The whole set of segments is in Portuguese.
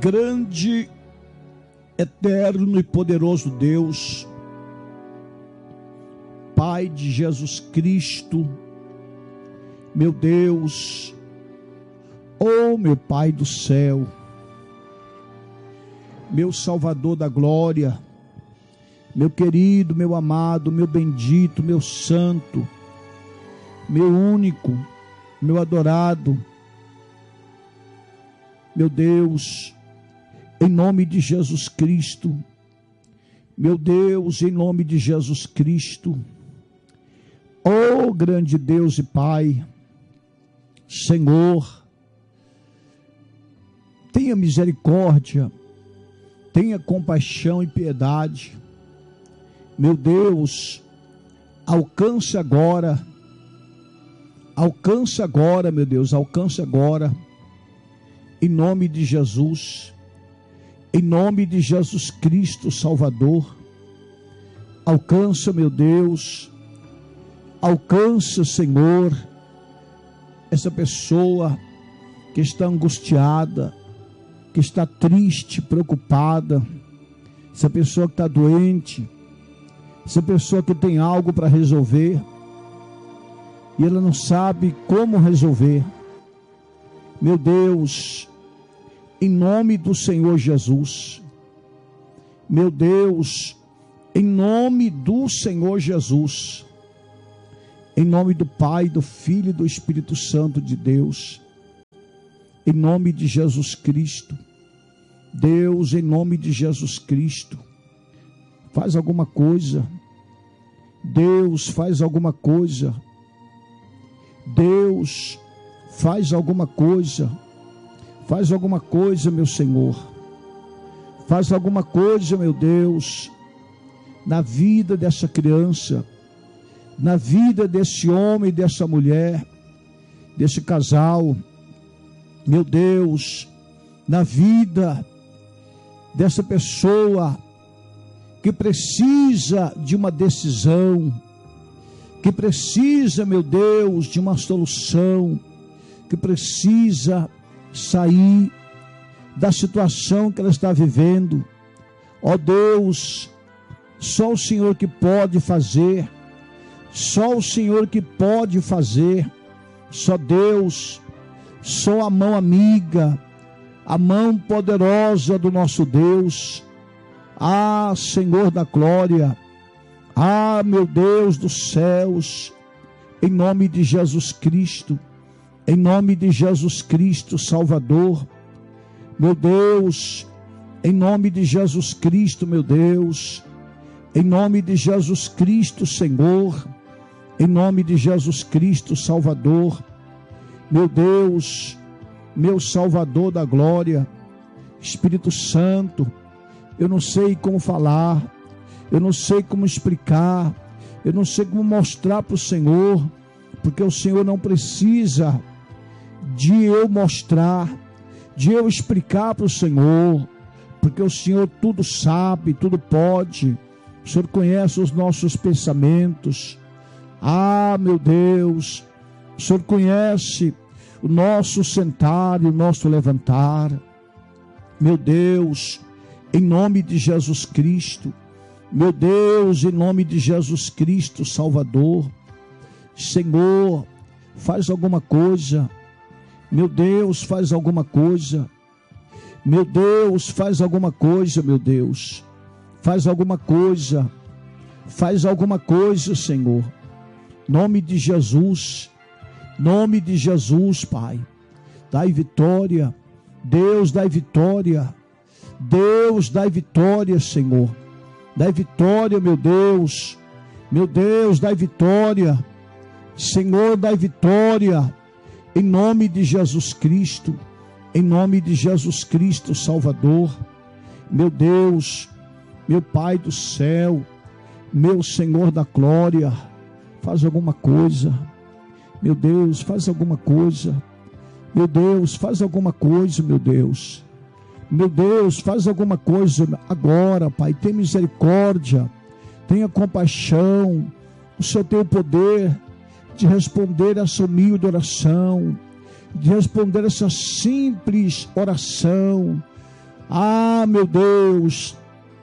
Grande, eterno e poderoso Deus, Pai de Jesus Cristo, meu Deus, oh meu Pai do céu, meu Salvador da glória, meu querido, meu amado, meu bendito, meu santo, meu único, meu adorado, meu Deus, em nome de Jesus Cristo, meu Deus, em nome de Jesus Cristo, oh grande Deus e Pai, Senhor, tenha misericórdia, tenha compaixão e piedade, meu Deus, alcance agora, meu Deus, alcance agora, em nome de Jesus, em nome de Jesus Cristo, Salvador, alcança, meu Deus, alcança, Senhor, essa pessoa que está angustiada, que está triste, preocupada, essa pessoa que está doente, essa pessoa que tem algo para resolver, e ela não sabe como resolver. Meu Deus, em nome do Senhor Jesus, meu Deus, em nome do Senhor Jesus, em nome do Pai, do Filho e do Espírito Santo de Deus, em nome de Jesus Cristo, Deus, em nome de Jesus Cristo, faz alguma coisa, Deus, faz alguma coisa, Deus, faz alguma coisa, meu Senhor, faz alguma coisa, meu Deus, na vida dessa criança, na vida desse homem, dessa mulher, desse casal, meu Deus, na vida dessa pessoa que precisa de uma decisão, que precisa, meu Deus, de uma solução, que precisa sair da situação que ela está vivendo. Ó Deus, só o Senhor que pode fazer, só o Senhor que pode fazer, só Deus, só a mão amiga, a mão poderosa do nosso Deus. Ah, Senhor da glória, ah, meu Deus dos céus, em nome de Jesus Cristo, em nome de Jesus Cristo, Salvador, meu Deus, em nome de Jesus Cristo, meu Deus, em nome de Jesus Cristo, Senhor, em nome de Jesus Cristo, Salvador, meu Deus, meu Salvador da glória, Espírito Santo, eu não sei como falar, eu não sei como explicar, eu não sei como mostrar para o Senhor, porque o Senhor não precisa de eu mostrar, de eu explicar para o Senhor, porque o Senhor tudo sabe, tudo pode, o Senhor conhece os nossos pensamentos. Ah, meu Deus, o Senhor conhece o nosso sentar e o nosso levantar. Meu Deus, em nome de Jesus Cristo, meu Deus, em nome de Jesus Cristo, Salvador, Senhor, faz alguma coisa, meu Deus, faz alguma coisa, meu Deus, faz alguma coisa, meu Deus, faz alguma coisa, Senhor, nome de Jesus, Pai, dai vitória, Deus, dai vitória, Senhor, dai vitória, meu Deus, dai vitória, Senhor, dai vitória, em nome de Jesus Cristo, Salvador, meu Deus, meu Pai do céu, meu Senhor da glória, faz alguma coisa, meu Deus, faz alguma coisa, meu Deus, faz alguma coisa, meu Deus, faz alguma coisa agora, Pai, tem misericórdia, tenha compaixão, o Senhor tem o poder de responder essa humilde oração, de responder essa simples oração. Ah, meu Deus,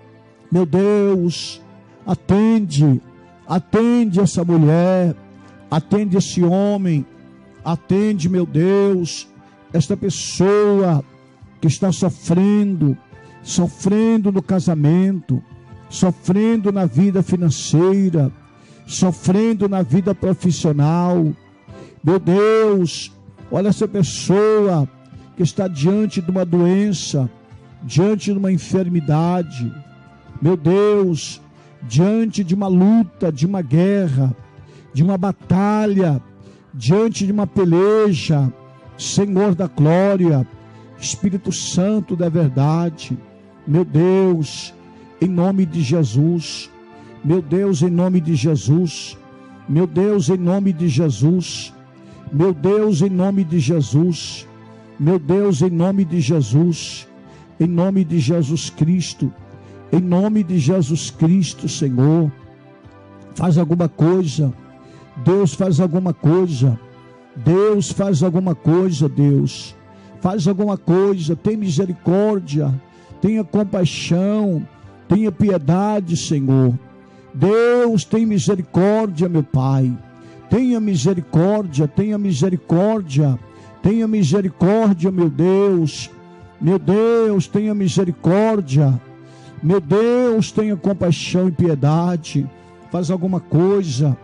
atende essa mulher, atende esse homem, atende, meu Deus, esta pessoa que está sofrendo no casamento, sofrendo na vida financeira, sofrendo na vida profissional. Meu Deus, olha essa pessoa que está diante de uma doença, diante de uma enfermidade. Meu Deus, diante de uma luta, de uma guerra, de uma batalha, diante de uma peleja. Senhor da glória, Espírito Santo da verdade, meu Deus, em nome de Jesus, meu Deus, em nome de Jesus, meu Deus, em nome de Jesus, meu Deus, em nome de Jesus, meu Deus, em nome de Jesus, em nome de Jesus Cristo, em nome de Jesus Cristo, Senhor, faz alguma coisa, Deus faz alguma coisa, Deus faz alguma coisa, Deus, faz alguma coisa, tem misericórdia, tenha compaixão, tenha piedade, Senhor. Deus, tem misericórdia, meu Pai, tenha misericórdia, tenha misericórdia, tenha misericórdia, meu Deus, tenha misericórdia, meu Deus, tenha compaixão e piedade, faz alguma coisa,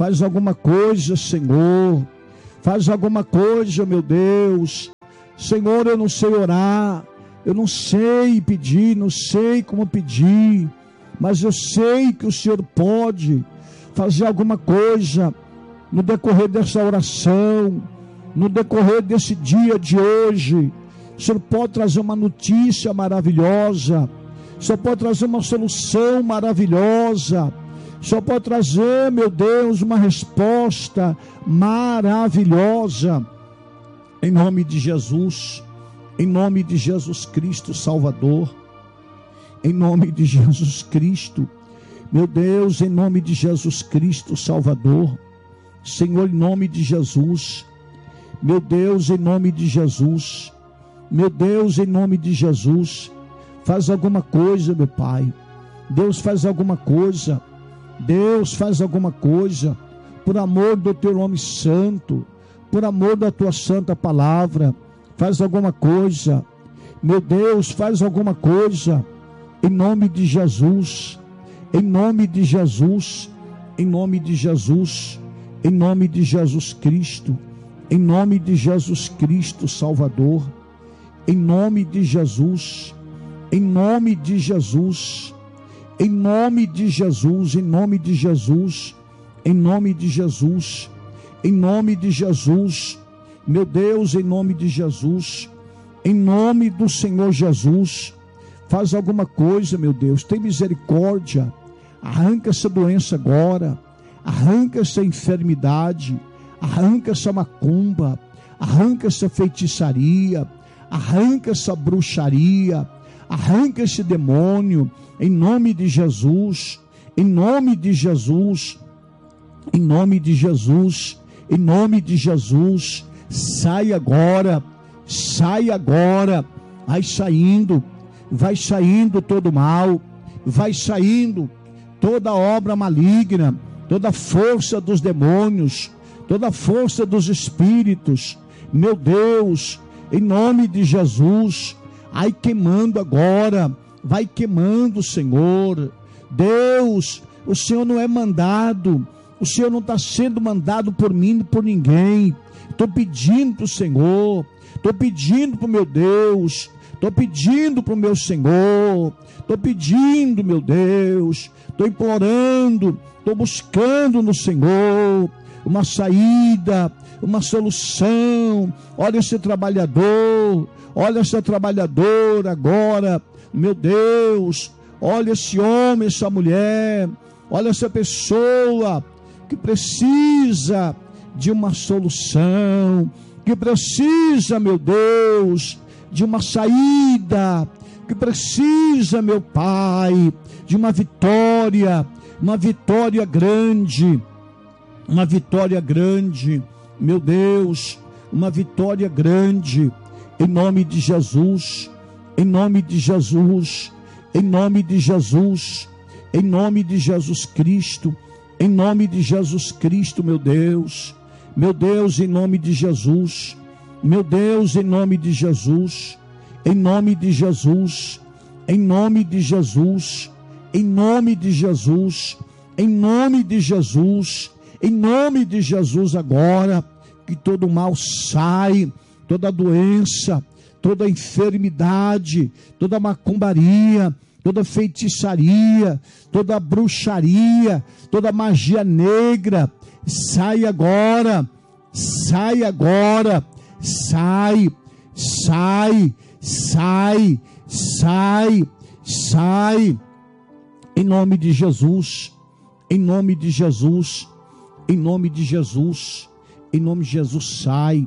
Senhor, faz alguma coisa, meu Deus. Senhor, eu não sei orar, eu não sei pedir, não sei como pedir, mas eu sei que o Senhor pode fazer alguma coisa no decorrer dessa oração, no decorrer desse dia de hoje. O Senhor pode trazer uma notícia maravilhosa, o Senhor pode trazer uma solução maravilhosa, o Senhor pode trazer, meu Deus, uma resposta maravilhosa, em nome de Jesus, em nome de Jesus Cristo Salvador, em nome de Jesus Cristo, meu Deus, em nome de Jesus Cristo Salvador, Senhor, em nome de Jesus, meu Deus, em nome de Jesus, meu Deus, em nome de Jesus, faz alguma coisa, meu Pai, Deus faz alguma coisa, Deus faz alguma coisa, por amor do teu nome santo, por amor da tua santa palavra, faz alguma coisa, meu Deus, faz alguma coisa, em nome de Jesus, em nome de Jesus, em nome de Jesus, em nome de Jesus Cristo, em nome de Jesus Cristo Salvador, em nome de Jesus, em nome de Jesus, em nome de Jesus, em nome de Jesus, em nome de Jesus, em nome de Jesus, meu Deus, em nome de Jesus, em nome do Senhor Jesus, faz alguma coisa, meu Deus, tem misericórdia, arranca essa doença agora, arranca essa enfermidade, arranca essa macumba, arranca essa feitiçaria, arranca essa bruxaria, arranca esse demônio, em nome de Jesus, em nome de Jesus, em nome de Jesus, em nome de Jesus, sai agora, vai saindo todo mal, vai saindo toda obra maligna, toda força dos demônios, toda força dos espíritos, meu Deus, em nome de Jesus, ai queimando agora, vai queimando, Senhor. Deus, o Senhor não é mandado, o Senhor não está sendo mandado por mim, por ninguém. Estou pedindo para o Senhor, estou pedindo para o meu Deus, estou pedindo para o meu Senhor, estou pedindo, meu Deus, estou implorando, estou buscando no Senhor uma saída, uma solução. Olha esse trabalhador, olha essa trabalhadora agora, meu Deus, olha esse homem, essa mulher, olha essa pessoa que precisa de uma solução, que precisa, meu Deus, de uma saída, que precisa, meu Pai, de uma vitória grande, meu Deus, uma vitória grande, em nome de Jesus, em nome de Jesus, em nome de Jesus, em nome de Jesus Cristo, em nome de Jesus Cristo, meu Deus, em nome de Jesus, meu Deus, em nome de Jesus, em nome de Jesus, em nome de Jesus, em nome de Jesus, em nome de Jesus, em nome de Jesus agora, que todo mal sai, toda doença, toda enfermidade, toda macumbaria, toda feitiçaria, toda bruxaria, toda magia negra, sai agora, sai agora, sai, sai, sai, sai, sai, em nome de Jesus, em nome de Jesus, em nome de Jesus, em nome de Jesus, sai,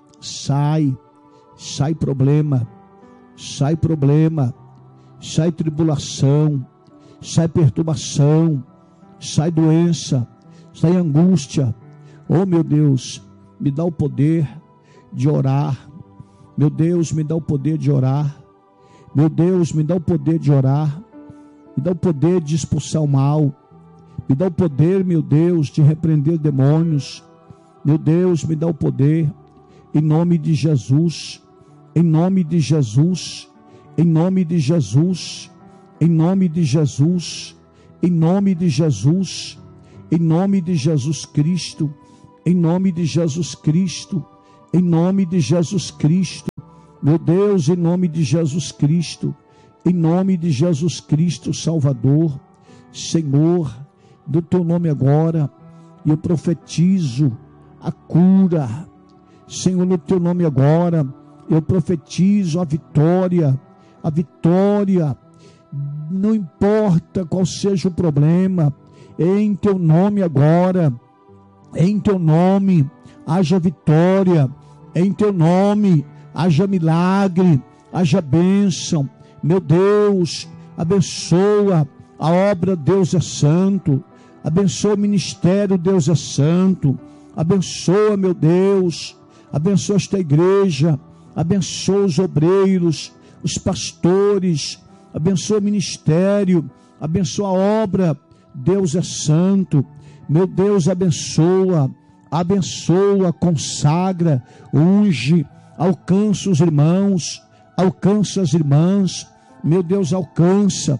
sai, sai problema, sai problema, sai tribulação, sai perturbação, sai doença, sai angústia. Oh meu Deus, me dá o poder de orar. Meu Deus, me dá o poder de orar. Meu Deus, me dá o poder de orar. Me dá o poder de expulsar o mal. Me dá o poder, meu Deus, de repreender demônios. Meu Deus, me dá o poder. Em nome de Jesus. Em nome de Jesus. Em nome de Jesus. Em nome de Jesus. Em nome de Jesus. Em nome de Jesus Cristo. Em nome de Jesus Cristo. Em nome de Jesus Cristo. Meu Deus, em nome de Jesus Cristo. Em nome de Jesus Cristo, Salvador. Senhor, do teu nome agora, eu profetizo a cura. Senhor, no teu nome agora, eu profetizo a vitória. A vitória, não importa qual seja o problema, em teu nome agora, em teu nome, haja vitória, em teu nome, haja milagre, haja bênção. Meu Deus, abençoa a obra, Deus é santo. Abençoa o ministério, Deus é santo. Abençoa, meu Deus, abençoa esta igreja, abençoa os obreiros, os pastores, abençoa o ministério, abençoa a obra, Deus é santo. Meu Deus, abençoa, abençoa, consagra, unge, alcança os irmãos, alcança as irmãs. Meu Deus, alcança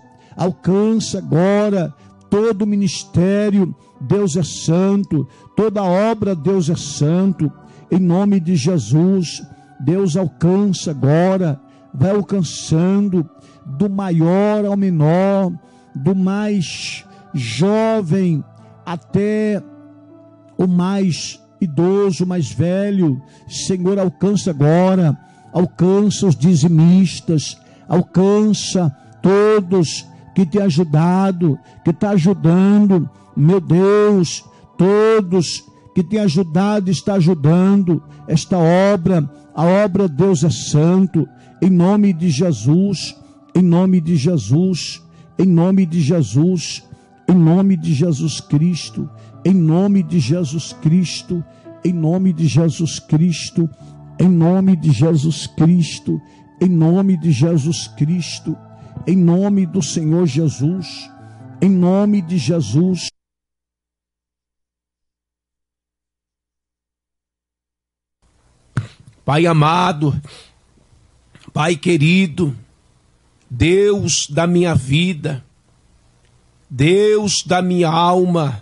agora todo o ministério, Deus é santo, toda obra, Deus é santo. Em nome de Jesus, Deus alcança agora, vai alcançando do maior ao menor, do mais jovem até o mais idoso, mais velho. Senhor, alcança agora, alcança os dizimistas, alcança todos que tem ajudado, que está ajudando, meu Deus, todos que tem ajudado, está ajudando esta obra, a obra Deus é santo, em nome de Jesus, em nome de Jesus, em nome de Jesus, em nome de Jesus Cristo, em nome de Jesus Cristo, em nome de Jesus Cristo, em nome de Jesus Cristo, em nome de Jesus Cristo, em nome do Senhor Jesus, em nome de Jesus. Pai amado, Pai querido, Deus da minha vida, Deus da minha alma,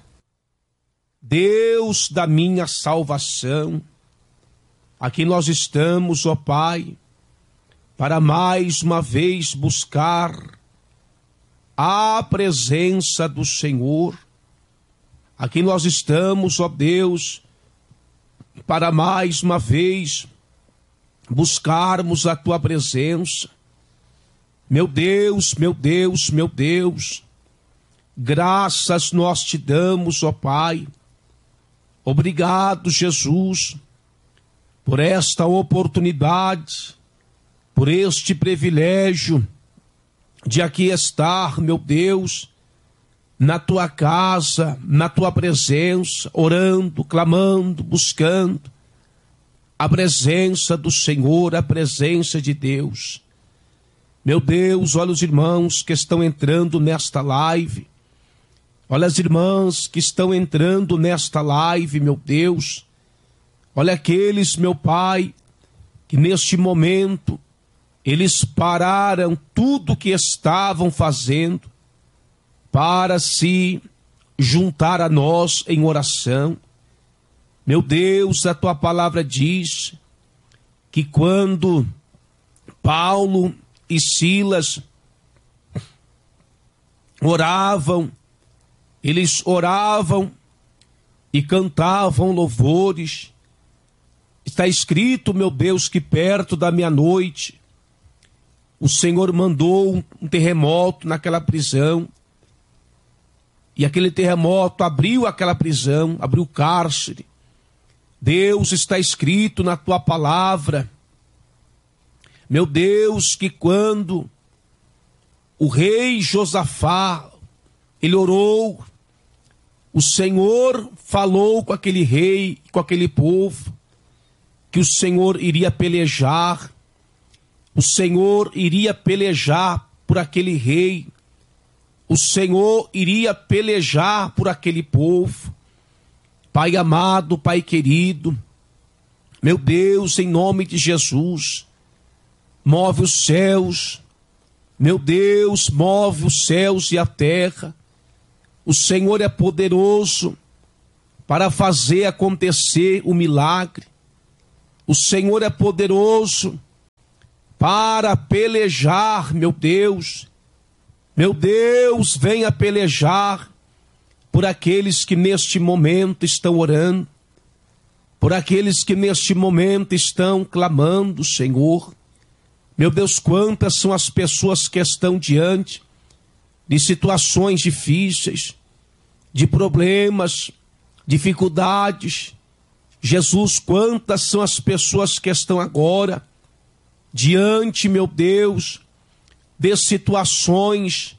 Deus da minha salvação, aqui nós estamos, ó Pai, para mais uma vez buscar a presença do Senhor. Aqui nós estamos, ó Deus, para mais uma vez buscarmos a Tua presença. Meu Deus, meu Deus, meu Deus, graças nós te damos, ó Pai. Obrigado, Jesus, por esta oportunidade, por este privilégio de aqui estar, meu Deus, na Tua casa, na Tua presença, orando, clamando, buscando a presença do Senhor, a presença de Deus. Meu Deus, olha os irmãos que estão entrando nesta live. Olha as irmãs que estão entrando nesta live, meu Deus. Olha aqueles, meu Pai, que neste momento eles pararam tudo o que estavam fazendo para se juntar a nós em oração. Meu Deus, a tua palavra diz que quando Paulo e Silas oravam, eles oravam e cantavam louvores. Está escrito, meu Deus, que perto da meia-noite o Senhor mandou um terremoto naquela prisão. E aquele terremoto abriu aquela prisão, abriu o cárcere. Deus, está escrito na tua palavra, meu Deus, que quando o rei Josafá, ele orou, o Senhor falou com aquele rei, com aquele povo, que o Senhor iria pelejar, o Senhor iria pelejar por aquele rei, o Senhor iria pelejar por aquele povo. Pai amado, Pai querido, meu Deus, em nome de Jesus, move os céus, meu Deus, move os céus e a terra. O Senhor é poderoso para fazer acontecer o milagre. O Senhor é poderoso para pelejar, meu Deus. Meu Deus, venha pelejar por aqueles que neste momento estão orando, por aqueles que neste momento estão clamando, Senhor. Meu Deus, quantas são as pessoas que estão diante de situações difíceis, de problemas, dificuldades. Jesus, quantas são as pessoas que estão agora diante, meu Deus, de situações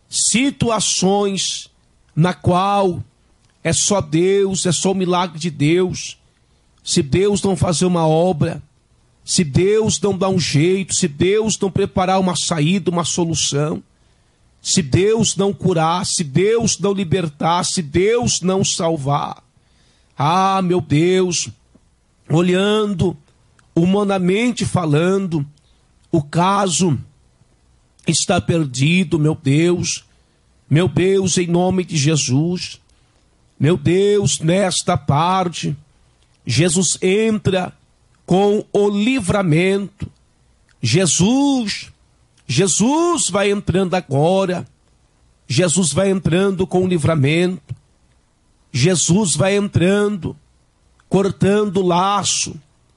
na qual é só Deus, é só o milagre de Deus. Se Deus não fazer uma obra, se Deus não dar um jeito, se Deus não preparar uma saída, uma solução, se Deus não curar, se Deus não libertar, se Deus não salvar. Ah, meu Deus, olhando, humanamente falando, o caso está perdido, meu Deus, em nome de Jesus. Meu Deus, nesta parte, Jesus entra com o livramento. Jesus vai entrando agora. Jesus vai entrando com o livramento. Jesus vai entrando, cortando o laço,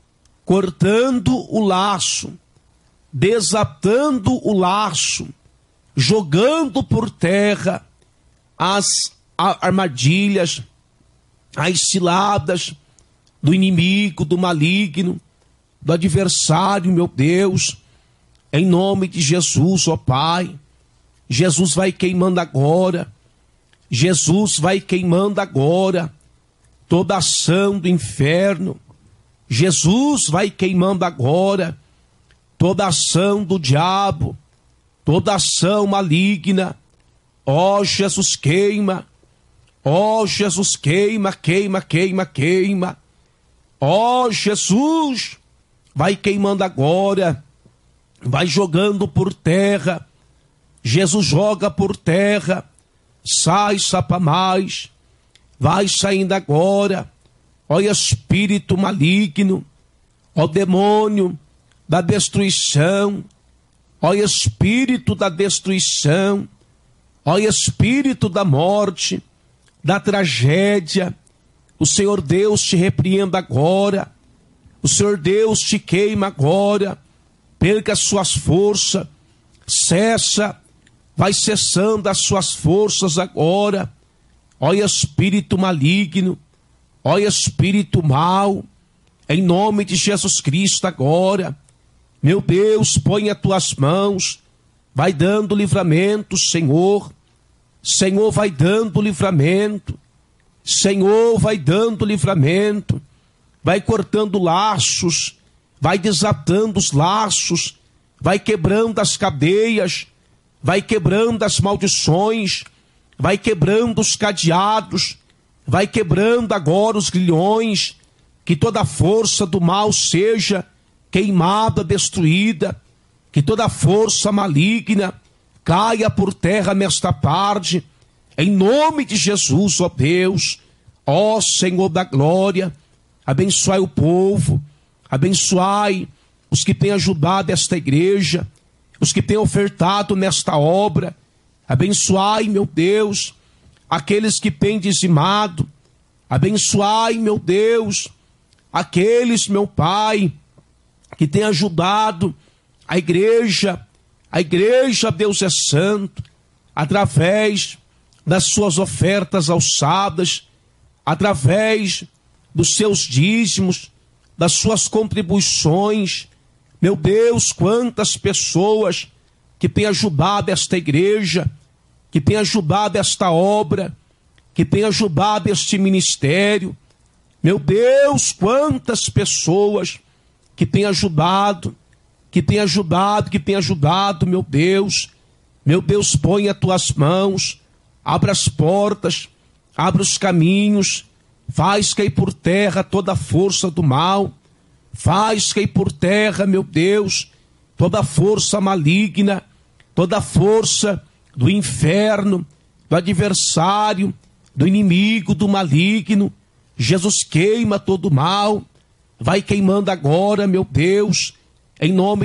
desatando o laço, jogando por terra as armadilhas, as ciladas do inimigo, do maligno, do adversário, meu Deus, em nome de Jesus, ó Pai. Jesus vai queimando agora, toda ação do inferno. Jesus vai queimando agora toda ação do diabo, toda ação maligna. Ó Jesus, queima. Ó Jesus, queima. Ó Jesus, vai queimando agora, vai jogando por terra. Jesus joga por terra, sai Satanás, vai saindo agora. Ó espírito maligno, ó demônio da destruição, ó espírito da destruição, ó espírito da morte, da tragédia. O Senhor Deus te repreenda agora, o Senhor Deus te queima agora, perca as suas forças, cessa, vai cessando as suas forças agora. Ó espírito maligno, ó espírito mau, em nome de Jesus Cristo agora, meu Deus, põe as tuas mãos, vai dando livramento, Senhor. Senhor, vai dando livramento, Senhor, vai dando livramento, vai cortando laços, vai desatando os laços, vai quebrando as cadeias, vai quebrando as maldições, vai quebrando os cadeados, vai quebrando agora os grilhões, que toda a força do mal seja queimada, destruída, que toda a força maligna caia por terra nesta tarde, em nome de Jesus, ó Deus, ó Senhor da glória, abençoai o povo, abençoai os que têm ajudado esta igreja, os que têm ofertado nesta obra, abençoai, meu Deus, aqueles que têm dizimado, abençoai, meu Deus, aqueles, meu Pai, que têm ajudado a igreja, Deus é santo, através das suas ofertas alçadas, através dos seus dízimos, das suas contribuições. Meu Deus, quantas pessoas que têm ajudado esta igreja, que têm ajudado esta obra, que têm ajudado este ministério. Meu Deus, quantas pessoas que têm ajudado, meu Deus. Meu Deus, põe as tuas mãos, abra as portas, abra os caminhos, faz cair por terra toda a força do mal, faz cair por terra, meu Deus, toda a força maligna, toda a força do inferno, do adversário, do inimigo, do maligno. Jesus, queima todo o mal, vai queimando agora, meu Deus, em nome